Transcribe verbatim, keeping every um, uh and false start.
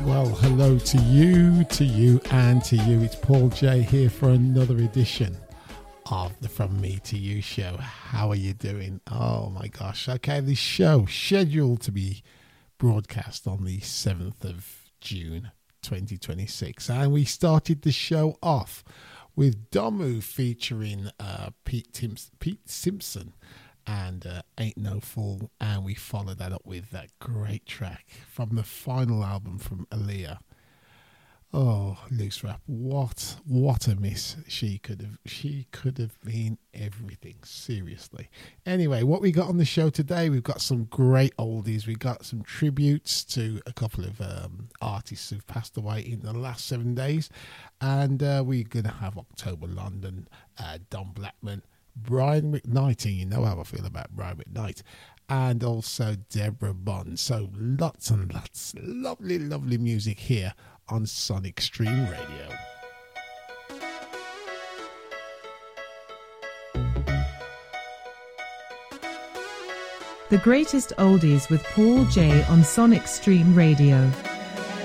Well, hello to you, to you, and to you. It's Paul J here for another edition of the From Me to You show. How are you doing? Oh my gosh. Okay, this show scheduled to be broadcast on the seventh of June twenty twenty-six, and we started the show off with Domu featuring uh, Pete, Timps- Pete Simpson and uh, Ain't No Fool, and we followed that up with that great track from the final album from Aaliyah. Oh, Loose Rap, what what a miss she could have she could have been everything, seriously. Anyway, what we got on the show today, we've got some great oldies. We got some tributes to a couple of um, artists who've passed away in the last seven days, and uh, we're gonna have October London, uh, Don Blackman, Brian McKnight, and you know how I feel about Brian McKnight, and also Deborah Bond. So lots and lots lovely lovely music here on Sonic Stream Radio. The greatest oldies with Paul J on Sonic Stream Radio.